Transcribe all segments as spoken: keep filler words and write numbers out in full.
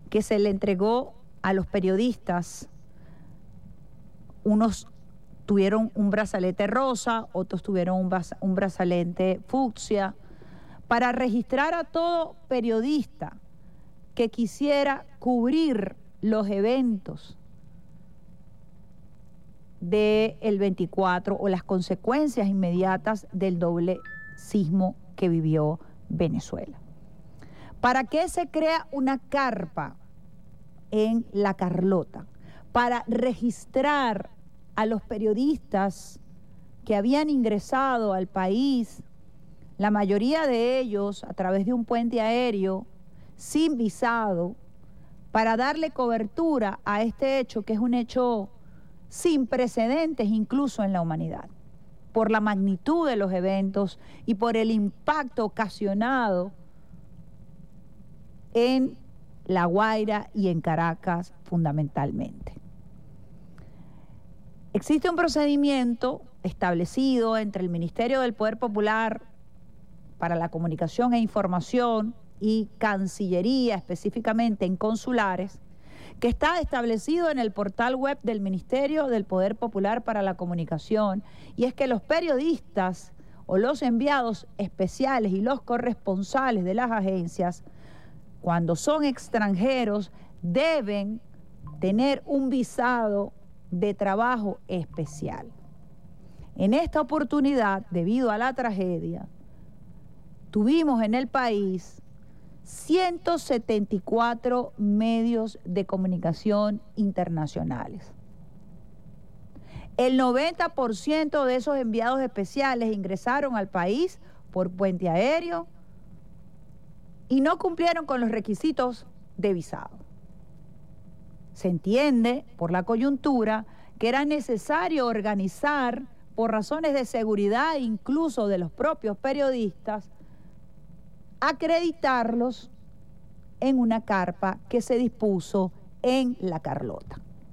que se le entregó a los periodistas. Unos tuvieron un brazalete rosa, otros tuvieron un, un brazalete fucsia, para registrar a todo periodista que quisiera cubrir los eventos del veinticuatro o las consecuencias inmediatas del doble sismo que vivió Venezuela. ¿Para qué se crea una carpa en La Carlota? Para registrar a los periodistas que habían ingresado al país, la mayoría de ellos a través de un puente aéreo, sin visado, para darle cobertura a este hecho, que es un hecho sin precedentes incluso en la humanidad, por la magnitud de los eventos y por el impacto ocasionado en La Guaira y en Caracas fundamentalmente. Existe un procedimiento establecido entre el Ministerio del Poder Popular para la Comunicación e Información y Cancillería, específicamente en consulares, que está establecido en el portal web del Ministerio del Poder Popular para la Comunicación, y es que los periodistas o los enviados especiales y los corresponsales de las agencias, cuando son extranjeros, deben tener un visado de trabajo especial. En esta oportunidad, debido a la tragedia, tuvimos en el país ciento setenta y cuatro medios de comunicación internacionales. El noventa por ciento de esos enviados especiales ingresaron al país por puente aéreo y no cumplieron con los requisitos de visado. Se entiende por la coyuntura que era necesario organizar, por razones de seguridad incluso de los propios periodistas, acreditarlos en una carpa que se dispuso en La Carlota.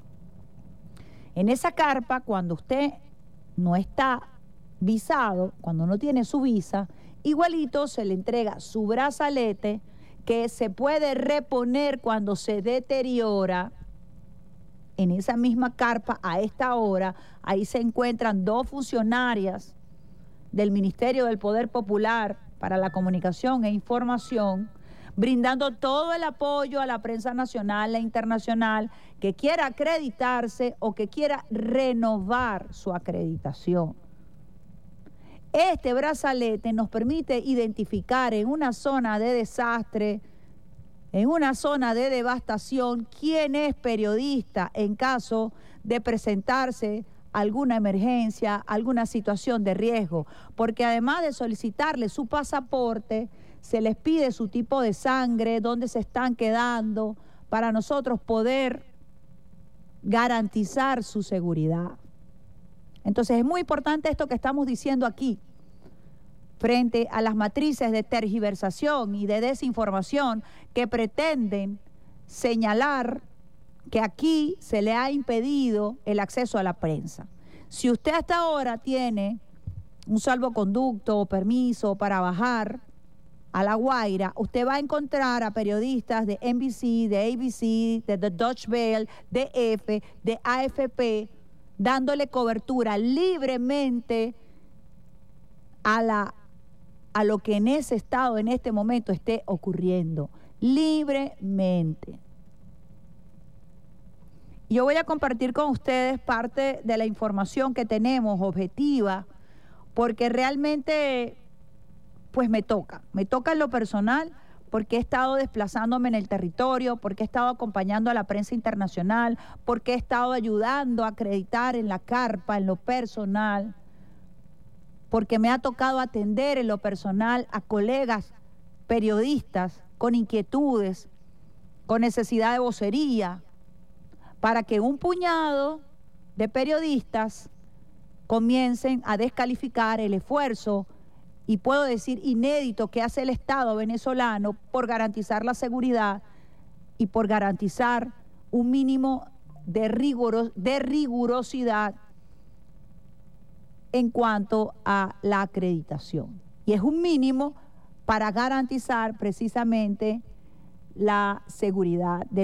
En esa carpa, cuando usted no está visado, cuando no tiene su visa, igualito se le entrega su brazalete, que se puede reponer cuando se deteriora. En esa misma carpa, a esta hora, ahí se encuentran dos funcionarias del Ministerio del Poder Popular para la Comunicación e Información, brindando todo el apoyo a la prensa nacional e internacional que quiera acreditarse o que quiera renovar su acreditación. Este brazalete nos permite identificar en una zona de desastre, en una zona de devastación, quién es periodista en caso de presentarse alguna emergencia, alguna situación de riesgo, porque además de solicitarle su pasaporte, se les pide su tipo de sangre, dónde se están quedando, para nosotros poder garantizar su seguridad. Entonces es muy importante esto que estamos diciendo aquí, frente a las matrices de tergiversación y de desinformación que pretenden señalar que aquí se le ha impedido el acceso a la prensa. Si usted hasta ahora tiene un salvoconducto o permiso para bajar a La Guaira, usted va a encontrar a periodistas de N B C, de A B C, de The Deutsche Welle, de F, de A F P, dándole cobertura libremente a, la, a lo que en ese estado, en este momento, esté ocurriendo. Libremente. Yo voy a compartir con ustedes parte de la información que tenemos objetiva, porque realmente pues me toca, me toca en lo personal, porque he estado desplazándome en el territorio, porque he estado acompañando a la prensa internacional, porque he estado ayudando a acreditar en la carpa, en lo personal, porque me ha tocado atender en lo personal a colegas periodistas con inquietudes, con necesidad de vocería, para que un puñado de periodistas comiencen a descalificar el esfuerzo, y puedo decir inédito, que hace el Estado venezolano por garantizar la seguridad y por garantizar un mínimo de, riguro, de rigurosidad en cuanto a la acreditación. Y es un mínimo para garantizar precisamente la seguridad de